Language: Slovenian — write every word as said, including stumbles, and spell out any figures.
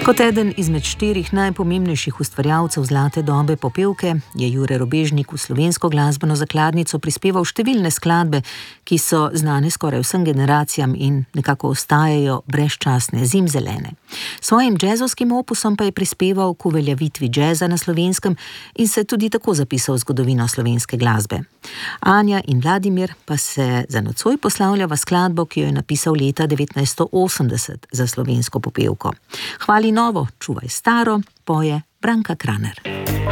Kot eden izmed štirih najpomembnejših ustvarjalcev zlate dobe popevke je Jure Robežnik v slovensko glasbeno zakladnico prispeval številne skladbe, ki so znane skoraj vsem generacijam in nekako ostajajo brezčasne, zimzelene. Svojim džezovskim opusom pa je prispeval k uveljavitvi džeza na Slovenskem in se tudi tako zapisal v zgodovino slovenske glasbe. Anja in Vladimir pa se za nocoj poslavljava skladbo, ki jo je napisal leta devetnajststo osemdeset za slovensko popevko. Hvali novo, čuvaj staro, poje Branka Kraner.